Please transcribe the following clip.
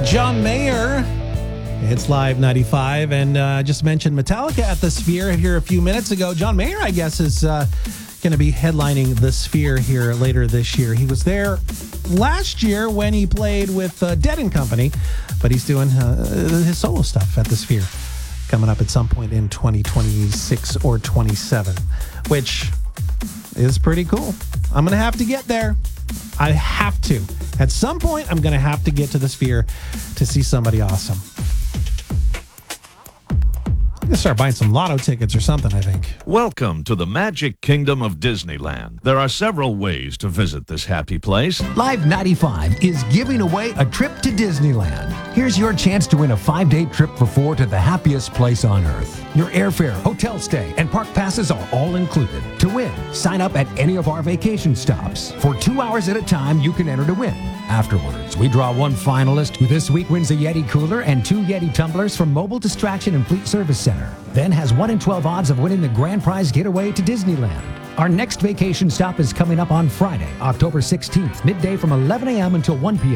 John Mayer. It's Live 95, and just mentioned Metallica at the Sphere here a few minutes ago. John Mayer, I guess, is going to be headlining the Sphere here later this year. He was there last year when he played with Dead & Company, but he's doing his solo stuff at the Sphere coming up at some point in 2026 or 27, which is pretty cool. I'm going to have to get there. I have to. At some point, I'm going to have to get to the Sphere to see somebody awesome. I'm going to start buying some lotto tickets or something, I think. Welcome to the Magic Kingdom of Disneyland. There are several ways to visit this happy place. Live 95 is giving away a trip to Disneyland. Here's your chance to win a 5-day trip for 4 to the happiest place on Earth. Your airfare, hotel stay, and park passes are all included. To win, sign up at any of our vacation stops. For 2 hours at a time, you can enter to win. Afterwards, we draw one finalist who this week wins a Yeti cooler and 2 Yeti tumblers from Mobile Distraction and Fleet Service Center. Then has 1 in 12 odds of winning the grand prize getaway to Disneyland. Our next vacation stop is coming up on Friday, October 16th, midday from 11 a.m. until 1 p.m.